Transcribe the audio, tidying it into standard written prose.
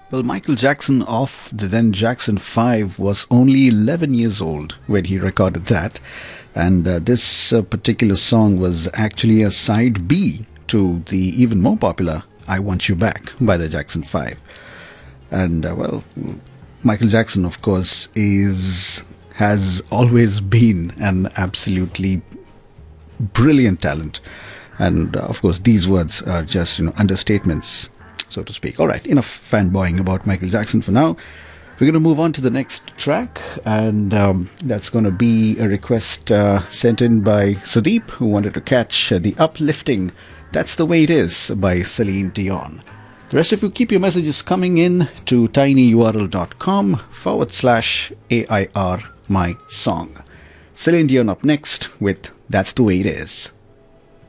Well, Michael Jackson of the then Jackson 5 was only 11 years old when he recorded that. And this particular song was actually a side B to the even more popular I Want You Back by the Jackson 5. And, Michael Jackson, of course, has always been an absolutely brilliant talent. And, of course, these words are just, understatements, so to speak. All right, enough fanboying about Michael Jackson for now. We're going to move on to the next track, and that's going to be a request sent in by Sudeep, who wanted to catch the uplifting That's the Way It Is by Celine Dion. The rest of you, keep your messages coming in to tinyurl.com/AIR my song. Celine Dion up next with That's the Way It Is.